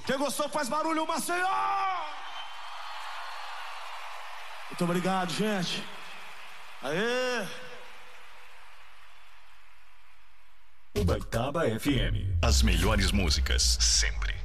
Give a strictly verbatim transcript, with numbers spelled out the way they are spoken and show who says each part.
Speaker 1: Quem gostou faz barulho, Maceió! Muito obrigado, gente. Aê!
Speaker 2: Ubaitaba F M. As melhores músicas, sempre.